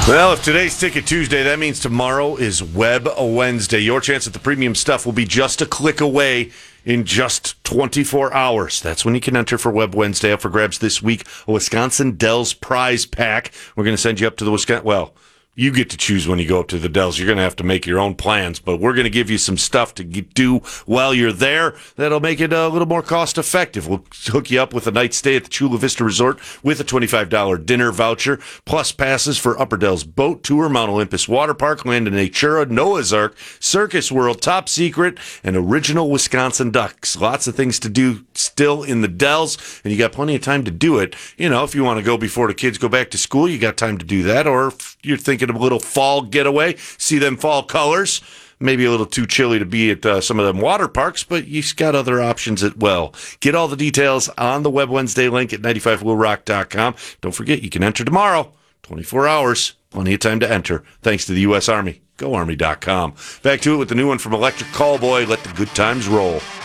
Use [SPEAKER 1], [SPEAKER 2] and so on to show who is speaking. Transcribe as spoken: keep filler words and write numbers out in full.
[SPEAKER 1] Well, if today's Ticket Tuesday, that means tomorrow is Web Wednesday. Your chance at the premium stuff will be just a click away in just twenty-four hours. That's when you can enter for Web Wednesday. Up for grabs this week, a Wisconsin Dells prize pack. We're going to send you up to the Wisconsin... Well, you get to choose when you go up to the Dells. You're going to have to make your own plans, but we're going to give you some stuff to do while you're there that'll make it a little more cost-effective. We'll hook you up with a night stay at the Chula Vista Resort with a twenty-five dollars dinner voucher, plus passes for Upper Dells Boat Tour, Mount Olympus Water Park, Land of Natura, Noah's Ark, Circus World, Top Secret, and Original Wisconsin Ducks. Lots of things to do still in the Dells, and you got plenty of time to do it. You know, if you want to go before the kids go back to school, you got time to do that, or if you're thinking of a little fall getaway, see them fall colors. Maybe a little too chilly to be at uh, some of them water parks, but you've got other options as well. Get all the details on the Web Wednesday link at ninety-five will rock dot com. Don't forget, you can enter tomorrow. twenty-four hours. Plenty of time to enter. Thanks to the U S Army. go army dot com. Back to it with the new one from Electric Callboy. Let the good times roll.